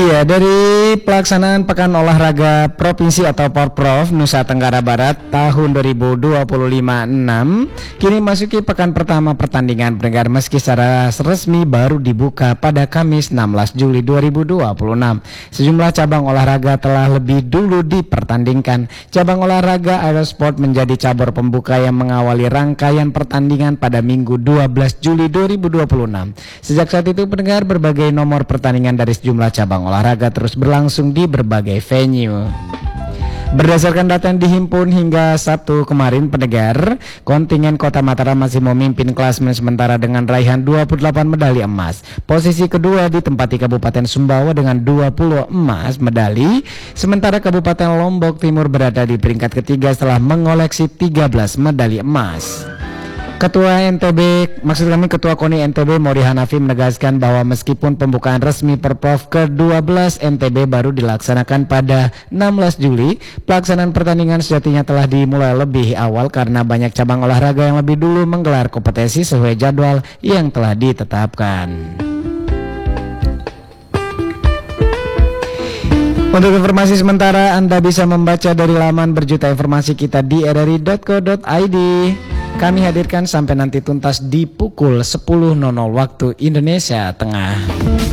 Iya, dari pelaksanaan Pekan Olahraga Provinsi atau Porprov Nusa Tenggara Barat tahun 2025-6 kini masuki pekan pertama pertandingan pendengar, meski secara resmi baru dibuka pada Kamis 16 Juli 2026. Sejumlah cabang olahraga telah lebih dulu dipertandingkan. Cabang olahraga aerosport menjadi cabur pembuka yang mengawali rangkaian pertandingan pada Minggu 12 Juli 2026. Sejak saat itu pendengar, berbagai nomor pertandingan dari sejumlah cabang olahraga terus berlangsung di berbagai venue. Berdasarkan data yang dihimpun hingga Sabtu kemarin pendengar, kontingen Kota Mataram masih memimpin klasemen sementara dengan raihan 28 medali emas. Posisi kedua ditempati Kabupaten Sumbawa dengan 20 emas medali, sementara Kabupaten Lombok Timur berada di peringkat ketiga setelah mengoleksi 13 medali emas. Ketua KONI NTB Mori Hanafi menegaskan bahwa meskipun pembukaan resmi Porprov ke-12 NTB baru dilaksanakan pada 16 Juli, pelaksanaan pertandingan sejatinya telah dimulai lebih awal karena banyak cabang olahraga yang lebih dulu menggelar kompetisi sesuai jadwal yang telah ditetapkan. Untuk informasi sementara, Anda bisa membaca dari laman berjuta informasi kita di rri.co.id. Kami hadirkan sampai nanti tuntas di pukul 10.00 waktu Indonesia Tengah.